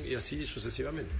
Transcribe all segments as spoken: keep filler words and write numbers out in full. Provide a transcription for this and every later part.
y así sucesivamente.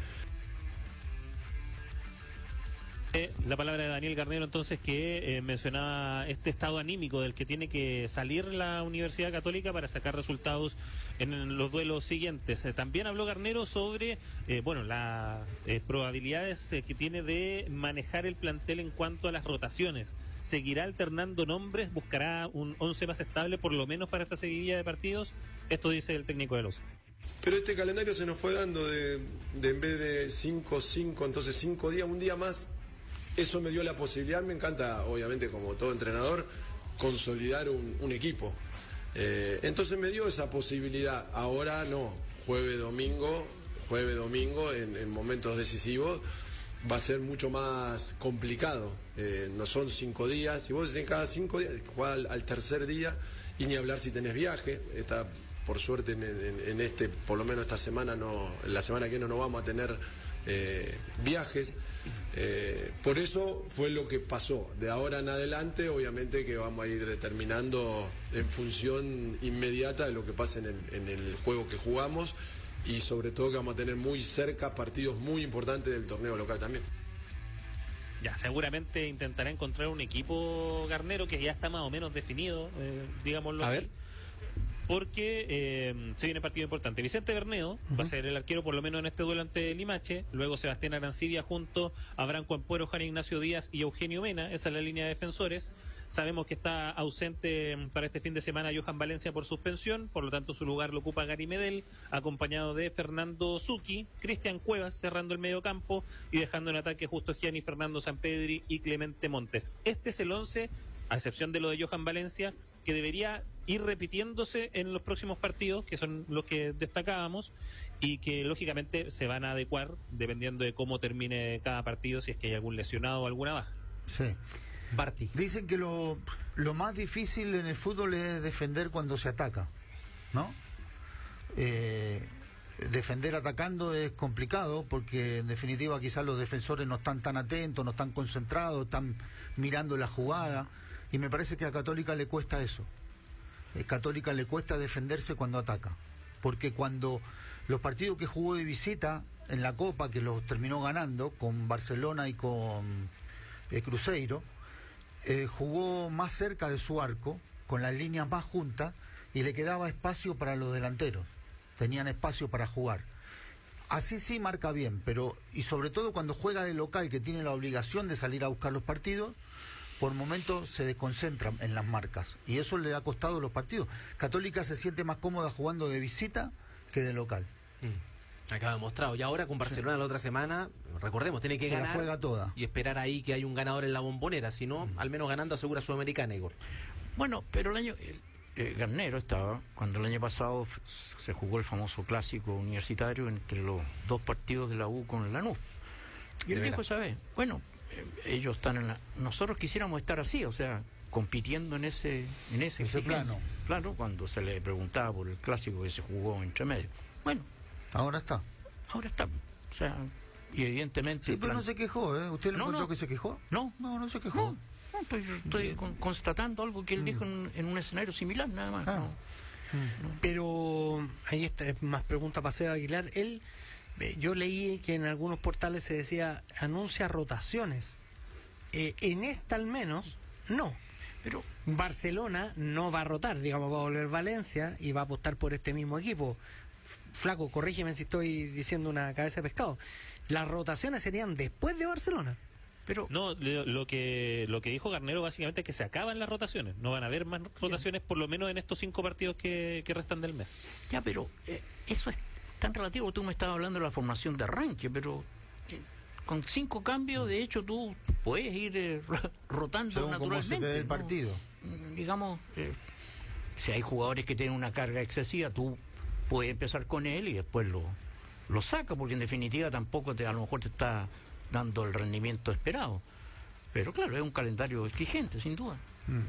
Eh, la palabra de Daniel Garnero, entonces, que eh, mencionaba este estado anímico del que tiene que salir la Universidad Católica para sacar resultados en los duelos siguientes. Eh, también habló Garnero sobre eh, bueno, las eh, probabilidades eh, que tiene de manejar el plantel en cuanto a las rotaciones. ¿Seguirá alternando nombres? ¿Buscará un once más estable por lo menos para esta seguidilla de partidos? Esto dice el técnico de Loza. Pero este calendario se nos fue dando de, de en vez de cinco, cinco, entonces cinco días, un día más. Eso me dio la posibilidad, me encanta, obviamente, como todo entrenador, consolidar un, un equipo. Eh, entonces me dio esa posibilidad. Ahora no, jueves, domingo, jueves, domingo, en, en momentos decisivos, va a ser mucho más complicado. Eh, no son cinco días, si vos tenés cada cinco días, jugás al, al tercer día, y ni hablar si tenés viaje. Está, por suerte, en, en, en este, por lo menos esta semana, no, la semana que viene no vamos a tener eh, viajes. Eh, por eso fue lo que pasó. De ahora en adelante, obviamente que vamos a ir determinando en función inmediata de lo que pase en el, en el juego que jugamos, y sobre todo que vamos a tener muy cerca partidos muy importantes del torneo local también. Ya, seguramente intentará encontrar un equipo, Garnero, que ya está más o menos definido, eh, digámoslo a así. ver. Porque eh, se viene partido importante. Vicente Berneo uh-huh. va a ser el arquero, por lo menos en este duelo ante Limache. Luego Sebastián Arancibia junto a Branco Ampuero, Juan Ignacio Díaz y Eugenio Mena. Esa es la línea de defensores. Sabemos que está ausente para este fin de semana Johan Valencia por suspensión, por lo tanto su lugar lo ocupa Gary Medel, acompañado de Fernando Zucchi, Cristian Cuevas cerrando el medio campo y dejando en ataque justo Gianni, Fernando Sampedri y Clemente Montes. Este es el once, a excepción de lo de Johan Valencia, que debería ir repitiéndose en los próximos partidos, que son los que destacábamos, y que lógicamente se van a adecuar dependiendo de cómo termine cada partido, si es que hay algún lesionado o alguna baja. Sí. Barty. Dicen que lo, lo más difícil en el fútbol es defender cuando se ataca, ¿no? Eh, defender atacando es complicado porque en definitiva quizás los defensores no están tan atentos, no están concentrados, están mirando la jugada, y me parece que a Católica le cuesta eso. A Católica le cuesta defenderse cuando ataca, porque cuando los partidos que jugó de visita en la Copa, que los terminó ganando con Barcelona y con eh, Cruzeiro, eh, jugó más cerca de su arco, con las líneas más juntas, y le quedaba espacio para los delanteros, tenían espacio para jugar. Así sí marca bien, pero y sobre todo cuando juega de local, que tiene la obligación de salir a buscar los partidos, por momentos se desconcentra en las marcas, y eso le ha costado los partidos. Católica se siente más cómoda jugando de visita que de local. Mm. Acaba demostrado. Y ahora con Barcelona sí. La otra semana, recordemos, tiene que se ganar la juega toda. Y esperar ahí que hay un ganador en la Bombonera, si no, mm. al menos ganando asegura Sudamericana, Igor. Bueno, pero el año el, el Garnero estaba cuando el año pasado se jugó el famoso clásico universitario entre los dos partidos de la U con Lanús. Y él dijo, ¿sabes? Bueno, eh, ellos están en la... Nosotros quisiéramos estar así, o sea, compitiendo en ese en ese, ese plano. Claro, cuando se le preguntaba por el clásico que se jugó entre medio. Bueno, ahora está. Ahora está. O sea, y evidentemente... Sí, pero plan... no se quejó, ¿eh? ¿Usted le no, encontró no. que se quejó? No. No, no se quejó. No, no pues yo estoy con, constatando algo que él mm. dijo en, en un escenario similar, nada más. Ah. No. Mm. No. Pero ahí está, es más pregunta para Seba Aguilar. Él... Yo leí que en algunos portales se decía anuncia rotaciones. Eh, en esta al menos, no. Pero Barcelona no va a rotar, digamos, va a volver Valencia y va a apostar por este mismo equipo. Flaco, corrígeme si estoy diciendo una cabeza de pescado. Las rotaciones serían después de Barcelona. Pero no, lo, lo que lo que dijo Garnero básicamente es que se acaban las rotaciones. No van a haber más rotaciones, por lo menos en estos cinco partidos que, que restan del mes. Ya, pero eh, eso es tan relativo. Tú me estabas hablando de la formación de arranque, pero eh, con cinco cambios, de hecho, tú puedes ir eh, rotando según naturalmente. Como se te dé el partido. ¿No? Digamos, eh, si hay jugadores que tienen una carga excesiva, tú puedes empezar con él y después lo, lo sacas, porque en definitiva tampoco te, a lo mejor te está dando el rendimiento esperado. Pero claro, es un calendario exigente, sin duda. Mm.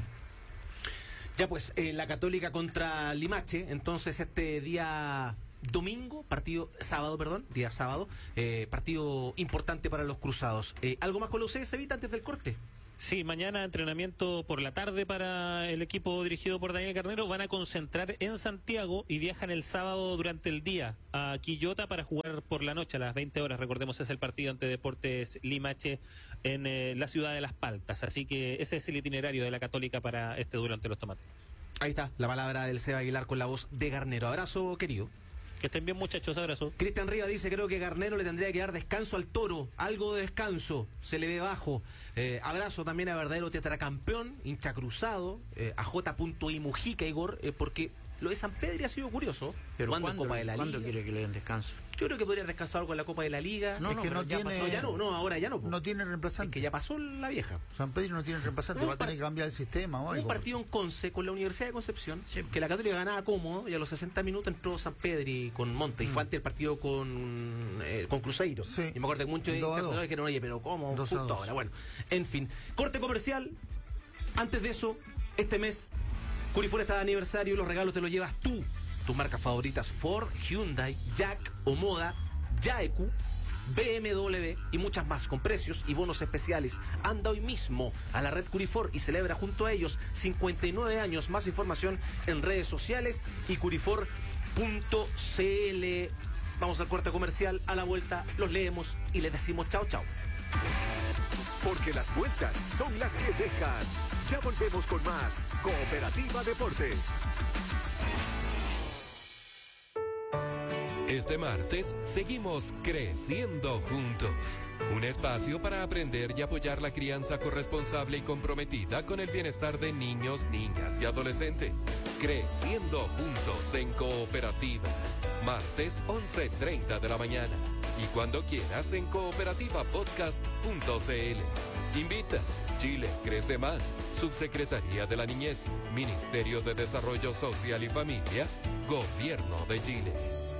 Ya pues, eh, la Católica contra Limache, entonces este día... Domingo, partido, sábado, perdón, día sábado, eh, partido importante para los cruzados. Eh, ¿Algo más con la U C S, Evita, antes del corte? Sí, mañana entrenamiento por la tarde para el equipo dirigido por Daniel Garnero. Van a concentrar en Santiago y viajan el sábado durante el día a Quillota para jugar por la noche a las veinte horas. Recordemos, es el partido ante Deportes Limache en eh, la ciudad de Las Paltas. Así que ese es el itinerario de la Católica para este duelo ante los tomates. Ahí está, la palabra del Seba Aguilar con la voz de Garnero. Abrazo, querido. Que estén bien, muchachos, abrazo. Cristian Riva dice, creo que Garnero le tendría que dar descanso al Toro, algo de descanso, se le ve bajo. Eh, abrazo también a verdadero tetracampeón, hincha cruzado, eh, a J. I. Mujica, Igor, eh, porque lo de San Pedro ha sido curioso. Pero jugando ¿cuándo, Copa de la ¿cuándo Liga. quiere que le den descanso? Yo creo que podría haber descansado algo en la Copa de la Liga. No, es no, que pero no ya tiene... No, ya no, no, ahora ya no. po. No tiene Es reemplazante. que ya pasó la vieja. San Pedro no tiene reemplazante, Un va a tener par- que cambiar el sistema o Hubo algo. un partido en Conce con la Universidad de Concepción, Sí. que la Católica ganaba cómodo y a los sesenta minutos entró San Pedri con Monte y fue ante el partido con eh, con Cruzeiro. Sí. Y me acuerdo que muchos Dos a hinchas dos. que dijeron, oye, pero ¿cómo? Dos a Justo dos. ahora. Bueno, en fin. Corte comercial. Antes de eso, este mes, Curifor está de aniversario y los regalos te los llevas tú. Tus marcas favoritas Ford, Hyundai, Jack o Moda, Yaeku, B M W y muchas más con precios y bonos especiales. Anda hoy mismo a la red Curifor y celebra junto a ellos cincuenta y nueve años. Más información en redes sociales y curifor punto c l. Vamos al corte comercial, a la vuelta los leemos y les decimos chao chao. Porque las vueltas son las que dejan. Ya volvemos con más Cooperativa Deportes. Este martes seguimos creciendo juntos. Un espacio para aprender y apoyar la crianza corresponsable y comprometida con el bienestar de niños, niñas y adolescentes. Creciendo juntos en Cooperativa. Martes once treinta de la mañana. Y cuando quieras en cooperativa podcast punto c l. Invita. Chile crece más. Subsecretaría de la Niñez. Ministerio de Desarrollo Social y Familia. Gobierno de Chile.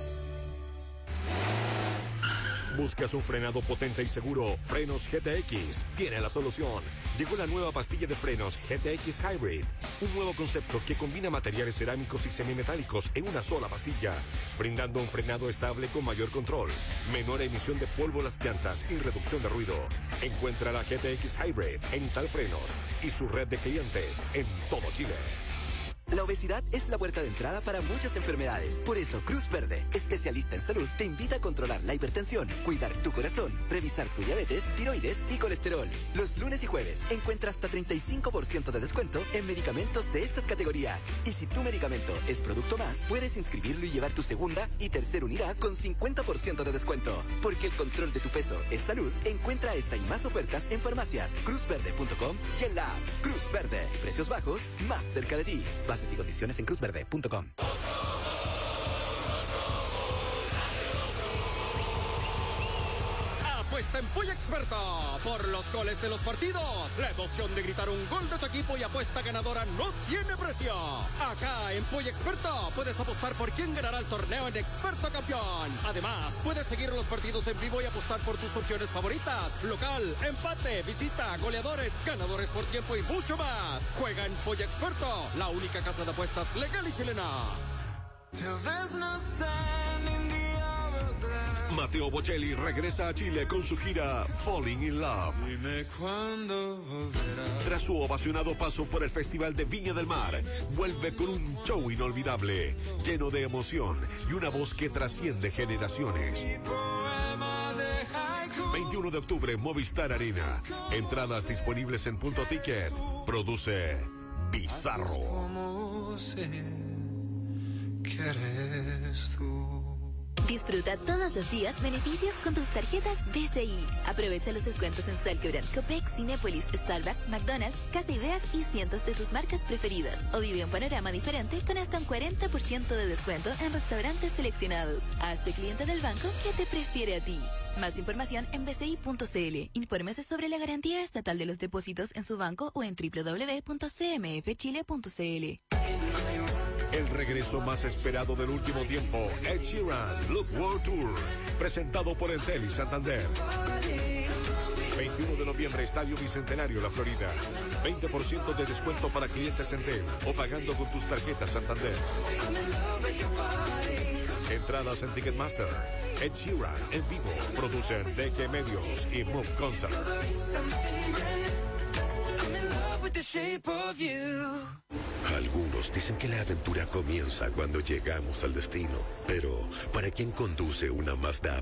¿Buscas un frenado potente y seguro? Frenos G T X tiene la solución. Llegó la nueva pastilla de frenos G T X Hybrid, un nuevo concepto que combina materiales cerámicos y semimetálicos en una sola pastilla, brindando un frenado estable con mayor control, menor emisión de polvo a las llantas y reducción de ruido. Encuentra la G T X Hybrid en Ital Frenos y su red de clientes en todo Chile. La obesidad es la puerta de entrada para muchas enfermedades. Por eso, Cruz Verde, especialista en salud, te invita a controlar la hipertensión, cuidar tu corazón, revisar tu diabetes, tiroides y colesterol. Los lunes y jueves encuentra hasta treinta y cinco por ciento de descuento en medicamentos de estas categorías. Y si tu medicamento es producto más, puedes inscribirlo y llevar tu segunda y tercera unidad con cincuenta por ciento de descuento. Porque el control de tu peso es salud. Encuentra esta y más ofertas en farmacias, cruz verde punto com y en la app Cruz Verde. Precios bajos, más cerca de ti. Bases y condiciones en cruz verde punto com. Apuesta en Polla Experta por los goles de los partidos. La emoción de gritar un gol de tu equipo y apuesta ganadora no tiene precio. Acá en Polla Experta puedes apostar por quién ganará el torneo en Experto Campeón. Además, puedes seguir los partidos en vivo y apostar por tus opciones favoritas. Local, empate, visita, goleadores, ganadores por tiempo y mucho más. Juega en Polla Experta, la única casa de apuestas legal y chilena. Mateo Bocelli regresa a Chile con su gira Falling in Love. Dime cuándo volverás. Tras su ovacionado paso por el Festival de Viña del Mar, vuelve con un show inolvidable, lleno de emoción y una voz que trasciende generaciones. veintiuno de octubre, Movistar Arena. Entradas disponibles en Punto Ticket. Produce Bizarro. Como sé que eres tú. Disfruta todos los días beneficios con tus tarjetas B C I. Aprovecha los descuentos en Salquebran, Copec, Cinépolis, Starbucks, McDonald's, Casa Ideas y cientos de tus marcas preferidas. O vive un panorama diferente con hasta un cuarenta por ciento de descuento en restaurantes seleccionados. Hazte cliente del banco que te prefiere a ti. Más información en b c i punto c l. Infórmese sobre la garantía estatal de los depósitos en su banco o en w w w punto c m f chile punto c l. El regreso más esperado del último tiempo, Ed Sheeran, Look World Tour, presentado por Entel y Santander. veintiuno de noviembre, Estadio Bicentenario, La Florida. veinte por ciento de descuento para clientes Entel o pagando con tus tarjetas Santander. Entradas en Ticketmaster. Ed Sheeran en vivo. Producen D G Medios y Move Concert. like the shape of you. Algunos dicen que la aventura comienza cuando llegamos al destino, pero para quien conduce una Mazda